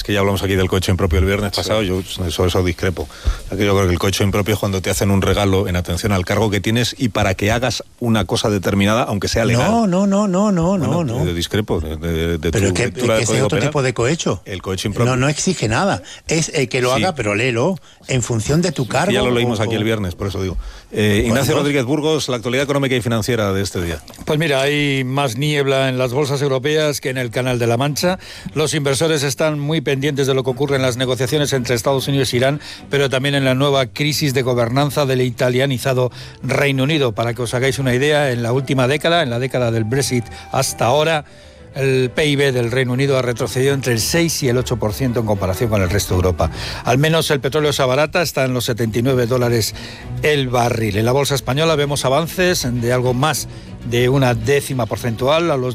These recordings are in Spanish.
que ya hablamos aquí del coche impropio el viernes pasado, yo eso discrepo. O sea, que yo creo que el coche impropio es cuando te hacen un regalo en atención al cargo que tienes y para que hagas una cosa determinada, aunque sea legal. No. Yo discrepo de pero que es otro tipo de cohecho. El coche impropio. No exige nada. Es que lo haga, pero léelo en función de tu cargo. Ya lo leímos aquí el viernes, por eso digo. Ignacio Rodríguez Burgos, la actualidad económica y financiera de este día. Pues mira, hay más niebla en las bolsas europeas que en el Canal de la Mancha. Los inversores están muy pendientes de lo que ocurre en las negociaciones entre Estados Unidos e Irán, pero también en la nueva crisis de gobernanza del italianizado Reino Unido. Para que os hagáis una idea, en la última década, en la década del Brexit hasta ahora, el PIB del Reino Unido ha retrocedido entre el 6 y el 8% en comparación con el resto de Europa. Al menos el petróleo se abarata, está en los $79 el barril. En la bolsa española vemos avances de algo más de una décima porcentual a los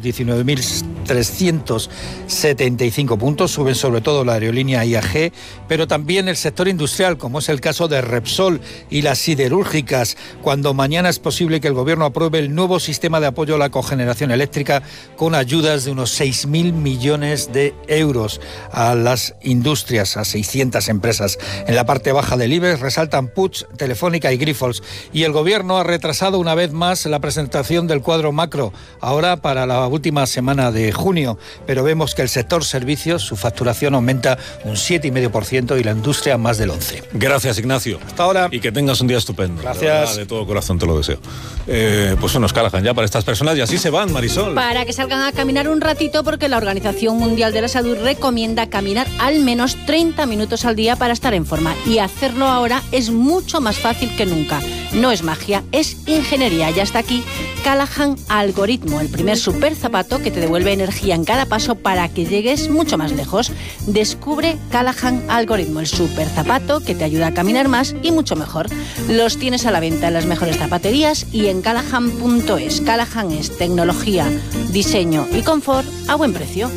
19.375 puntos. Suben sobre todo la aerolínea IAG, pero también el sector industrial, como es el caso de Repsol y las siderúrgicas, cuando mañana es posible que el gobierno apruebe el nuevo sistema de apoyo a la cogeneración eléctrica con ayudas de unos 6.000 millones de euros a las industrias, a 600 empresas. En la parte baja del IBEX resaltan Puig, Telefónica y Grifols. Y el gobierno ha retrasado una vez más la presentación del cuadro macro, ahora para la última semana de junio, pero vemos que el sector servicios, su facturación aumenta un 7,5% y la industria más del 11%. Gracias, Ignacio. Hasta ahora. Y que tengas un día estupendo. Gracias. De todo corazón te lo deseo. Pues unos Callahan ya para estas personas y así se van, Marisol. Para que salgan a caminar un ratito, porque la Organización Mundial de la Salud recomienda caminar al menos 30 minutos al día para estar en forma. Y hacerlo ahora es mucho más fácil que nunca. No es magia, es ingeniería. Ya está aquí Callahan Algoritmo, el primer super zapato que te devuelve energía en cada paso para que llegues mucho más lejos. Descubre Callahan Algoritmo, el super zapato que te ayuda a caminar más y mucho mejor. Los tienes a la venta en las mejores zapaterías y en callahan.es. Callahan es tecnología, diseño y confort a buen precio.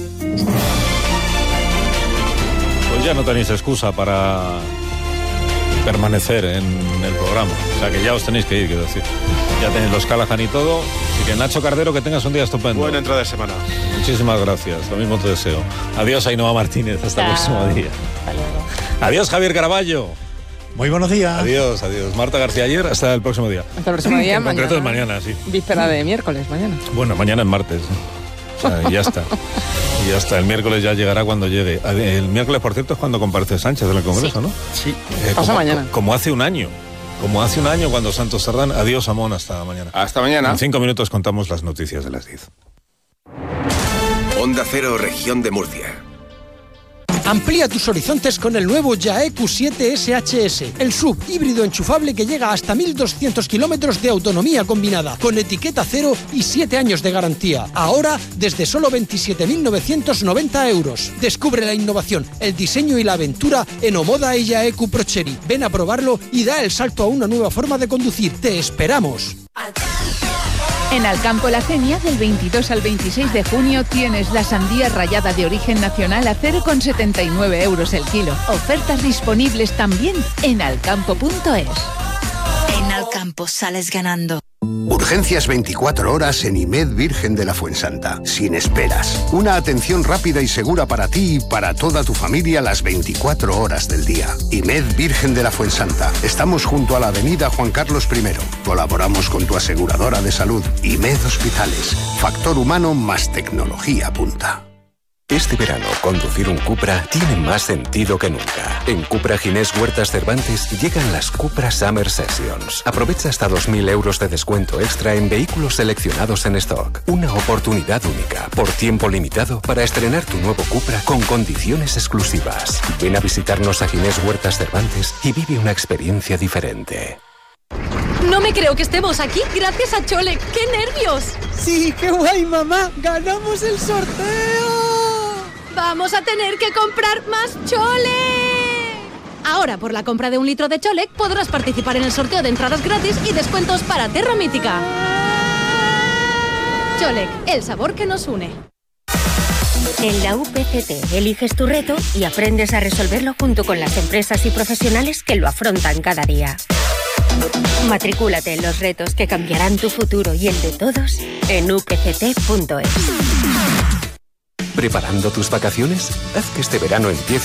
Pues ya no tenéis excusa para permanecer en el programa. O sea que ya os tenéis que ir, quiero decir. Ya tenéis los Callahan y todo. Así que Nacho Cardero, que tengas un día estupendo. Buena entrada de semana. Muchísimas gracias. Lo mismo te deseo. Adiós, Ainhoa Martínez. Hasta el próximo día. Adiós, Javier Caraballo. Muy buenos días. Adiós. Marta García Ayer, hasta el próximo día. Hasta el próximo día. En concreto es mañana, sí. Víspera de miércoles, mañana. Bueno, mañana es martes. O sea, ya está. Y hasta el miércoles ya llegará cuando llegue. El miércoles, por cierto, es cuando comparece Sánchez en el Congreso, ¿no? Sí. Pasa mañana. Como hace un año. Cuando Santos Sardán. Adiós, Amón, hasta mañana. Hasta mañana. En 5 minutos contamos las noticias de las 10. Onda Cero, Región de Murcia. Amplía tus horizontes con el nuevo YAE Q7 SHS, el SUV híbrido enchufable que llega hasta 1.200 kilómetros de autonomía combinada, con etiqueta cero y 7 años de garantía. Ahora, desde solo 27.990 euros. Descubre la innovación, el diseño y la aventura en Omoda e YAE Q Procheri. Ven a probarlo y da el salto a una nueva forma de conducir. ¡Te esperamos! En Alcampo La Cenia, del 22 al 26 de junio, tienes la sandía rallada de origen nacional a 0,79 euros el kilo. Ofertas disponibles también en alcampo.es. En Alcampo sales ganando. Urgencias 24 horas en IMED Virgen de la Fuensanta. Sin esperas. Una atención rápida y segura para ti y para toda tu familia las 24 horas del día. IMED Virgen de la Fuensanta. Estamos junto a la avenida Juan Carlos I. Colaboramos con tu aseguradora de salud. IMED Hospitales. Factor humano más tecnología punta. Este verano, conducir un Cupra tiene más sentido que nunca. En Cupra Ginés Huertas Cervantes llegan las Cupra Summer Sessions. Aprovecha hasta 2.000 euros de descuento extra en vehículos seleccionados en stock. Una oportunidad única, por tiempo limitado, para estrenar tu nuevo Cupra con condiciones exclusivas. Ven a visitarnos a Ginés Huertas Cervantes y vive una experiencia diferente. No me creo que estemos aquí gracias a Chole. ¡Qué nervios! Sí, qué guay, mamá. ¡Ganamos el sorteo! ¡Vamos a tener que comprar más Chole! Ahora, por la compra de 1 litro de Cholec, podrás participar en el sorteo de entradas gratis y descuentos para Terra Mítica. Cholec, el sabor que nos une. En la UPCT eliges tu reto y aprendes a resolverlo junto con las empresas y profesionales que lo afrontan cada día. Matricúlate en los retos que cambiarán tu futuro y el de todos en upct.es. ¿Preparando tus vacaciones? Haz que este verano empiece